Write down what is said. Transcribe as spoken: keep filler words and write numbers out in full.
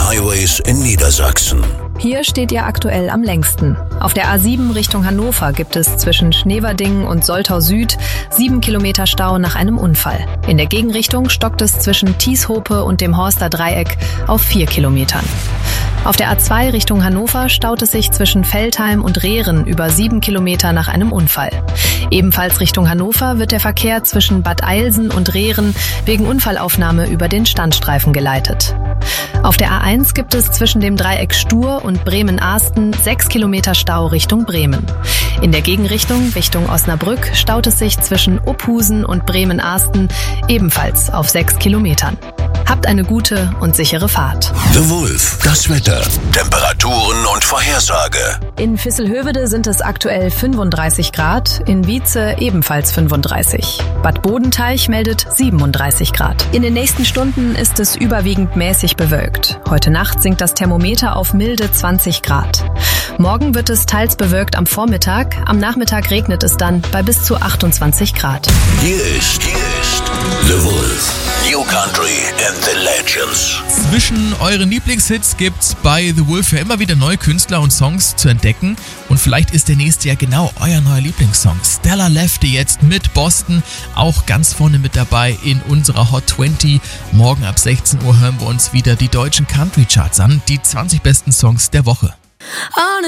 Highways in Niedersachsen. Hier steht ihr aktuell am längsten. Auf der A sieben Richtung Hannover gibt es zwischen Schneverdingen und Soltau Süd sieben Kilometer Stau nach einem Unfall. In der Gegenrichtung stockt es zwischen Tieshope und dem Horster Dreieck auf vier Kilometern. Auf der A zwei Richtung Hannover staut es sich zwischen Veltheim und Rehren über sieben Kilometer nach einem Unfall. Ebenfalls Richtung Hannover wird der Verkehr zwischen Bad Eilsen und Rehren wegen Unfallaufnahme über den Standstreifen geleitet. Auf der A eins gibt es zwischen dem Dreieck Stur und Bremen-Ahsten sechs Kilometer Stau Richtung Bremen. In der Gegenrichtung Richtung Osnabrück staut es sich zwischen Uphusen und Bremen-Ahsten ebenfalls auf sechs Kilometern. Habt eine gute und sichere Fahrt. The Wolf, das Wetter, Temperaturen und Vorhersage. In Visselhövede sind es aktuell fünfunddreißig Grad, in Wietze ebenfalls fünfunddreißig. Bad Bodenteich meldet siebenunddreißig Grad. In den nächsten Stunden ist es überwiegend mäßig bewölkt. Heute Nacht sinkt das Thermometer auf milde zwanzig Grad. Morgen wird es teils bewölkt am Vormittag, am Nachmittag regnet es dann bei bis zu achtundzwanzig Grad. Hier ist, hier ist The Wolf, New Country and the Legends. Zwischen euren Lieblingshits gibt's bei The Wolf ja immer wieder neue Künstler und Songs zu entdecken. Und vielleicht ist der nächste ja genau euer neuer Lieblingssong. Stella Lefty jetzt mit Boston auch ganz vorne mit dabei in unserer Hot zwanzig. Morgen ab sechzehn Uhr hören wir uns wieder die deutschen Country Charts an. Die zwanzig besten Songs der Woche.